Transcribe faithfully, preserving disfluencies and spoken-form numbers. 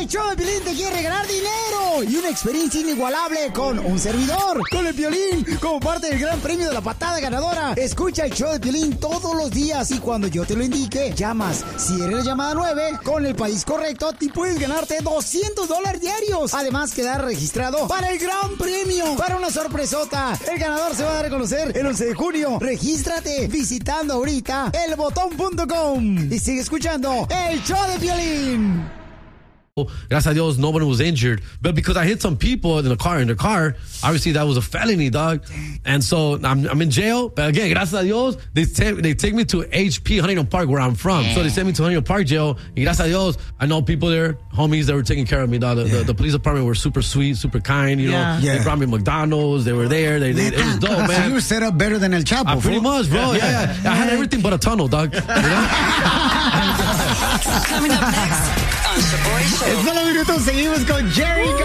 El show de Piolín te quiere regalar dinero y una experiencia inigualable con un servidor, con el Piolín, como parte del gran premio de la patada ganadora. Escucha el show de Piolín todos los días y cuando yo te lo indique, llamas. Si eres la llamada nueve, con el país correcto, te puedes ganarte doscientos dólares diarios. Además, quedar registrado para el gran premio, para una sorpresota. El ganador se va a dar a conocer el once de junio. Regístrate visitando ahorita el botón punto com y sigue escuchando el show de Piolín. Gracias a Dios, nobody was injured. But because I hit some people in the car, in the car, obviously that was a felony, dog. And so I'm, I'm in jail. But again, gracias a Dios, they, t- they take me to H P, Huntington Park, where I'm from. Yeah. So they sent me to Huntington Park jail. Y gracias a Dios, I know people there, homies that were taking care of me, dog. The, yeah. the, the police department were super sweet, super kind, you yeah. know. Yeah. They brought me McDonald's. They were there. They, they, it was dope, man. So you were set up better than El Chapo. Uh, pretty much, bro. Yeah, yeah. yeah. I had everything but a tunnel, dog. You know? Coming up next on Shaboy Show. En solo minutos seguimos con Jerry.